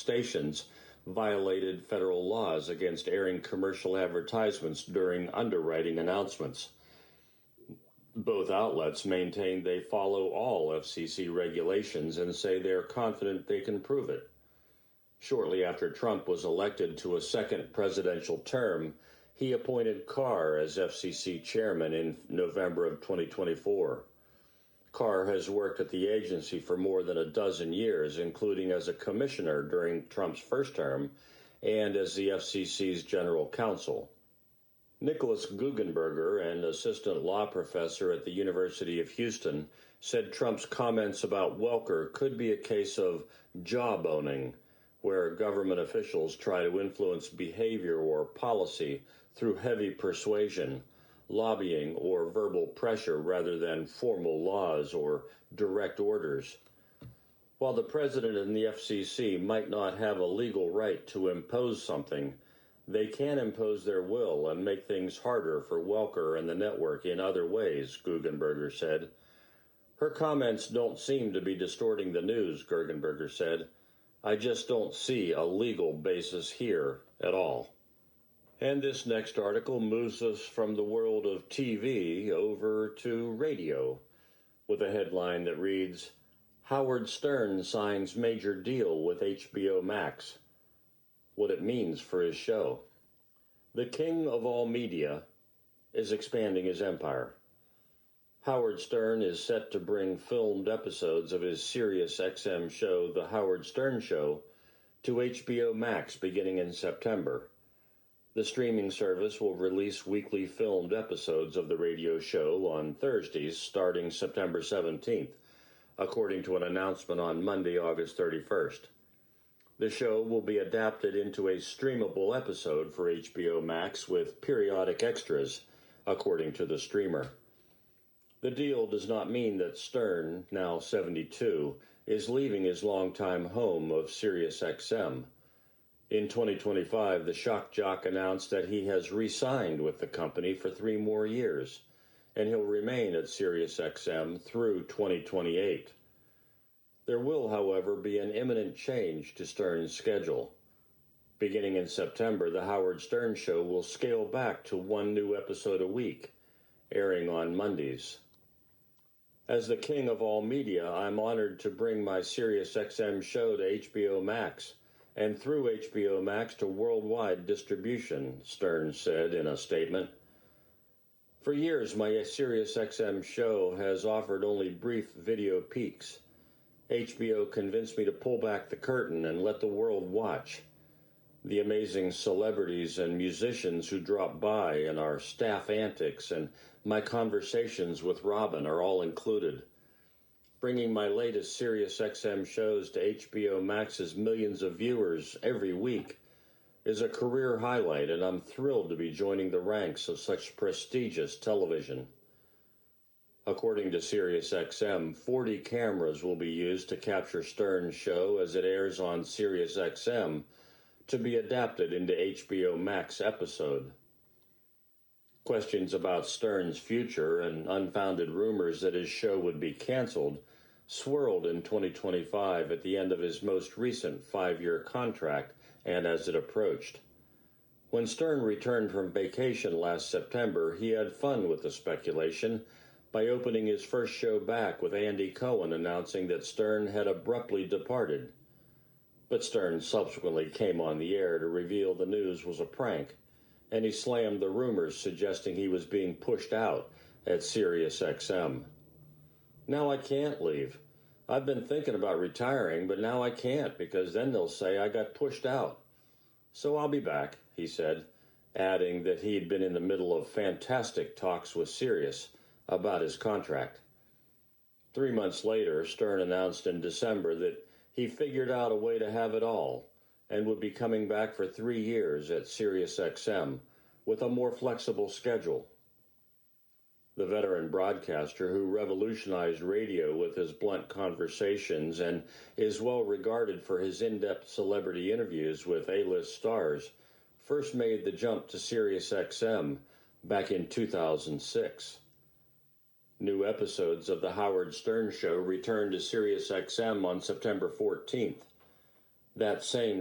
stations violated federal laws against airing commercial advertisements during underwriting announcements. Both outlets maintain they follow all FCC regulations and say they're confident they can prove it. Shortly after Trump was elected to a second presidential term, he appointed Carr as FCC chairman in November of 2024. Carr has worked at the agency for more than a dozen years, including as a commissioner during Trump's first term and as the FCC's general counsel. Nicholas Guggenberger, an assistant law professor at the University of Houston, said Trump's comments about Welker could be a case of jawboning, where government officials try to influence behavior or policy through heavy persuasion, lobbying, or verbal pressure rather than formal laws or direct orders. While the president and the FCC might not have a legal right to impose something, they can impose their will and make things harder for Welker and the network in other ways, Guggenberger said. Her comments don't seem to be distorting the news, Guggenberger said. I just don't see a legal basis here at all. And this next article moves us from the world of TV over to radio, with a headline that reads, Howard Stern signs major deal with HBO Max. What it means for his show. The king of all media is expanding his empire. Howard Stern is set to bring filmed episodes of his SiriusXM show, The Howard Stern Show, to HBO Max beginning in September. The streaming service will release weekly filmed episodes of the radio show on Thursdays starting September 17th, according to an announcement on Monday, August 31st. The show will be adapted into a streamable episode for HBO Max with periodic extras, according to the streamer. The deal does not mean that Stern, now 72, is leaving his longtime home of SiriusXM. In 2025, the shock jock announced that he has re-signed with the company for 3 more years, and he'll remain at SiriusXM through 2028. There will, however, be an imminent change to Stern's schedule. Beginning in September, The Howard Stern Show will scale back to 1 new episode a week, airing on Mondays. As the king of all media, I'm honored to bring my SiriusXM show to HBO Max, and through HBO Max to worldwide distribution, Stern said in a statement. For years, my SiriusXM show has offered only brief video peeks. HBO convinced me to pull back the curtain and let the world watch. The amazing celebrities and musicians who drop by and our staff antics and my conversations with Robin are all included. Bringing my latest SiriusXM shows to HBO Max's millions of viewers every week is a career highlight, and I'm thrilled to be joining the ranks of such prestigious television. According to SiriusXM, 40 cameras will be used to capture Stern's show as it airs on SiriusXM to be adapted into HBO Max episode. Questions about Stern's future and unfounded rumors that his show would be canceled swirled in 2025 at the end of his most recent 5-year contract and as it approached. When Stern returned from vacation last September, he had fun with the speculation by opening his first show back with Andy Cohen announcing that Stern had abruptly departed. But Stern subsequently came on the air to reveal the news was a prank, and he slammed the rumors suggesting he was being pushed out at SiriusXM. Now I can't leave. I've been thinking about retiring, but now I can't because then they'll say I got pushed out. So I'll be back, he said, adding that he'd been in the middle of fantastic talks with Sirius about his contract. 3 months later, Stern announced in December that he figured out a way to have it all and would be coming back for 3 years at SiriusXM with a more flexible schedule. The veteran broadcaster who revolutionized radio with his blunt conversations and is well regarded for his in-depth celebrity interviews with A-list stars first made the jump to SiriusXM back in 2006. New episodes of The Howard Stern Show returned to SiriusXM on September 14th. That same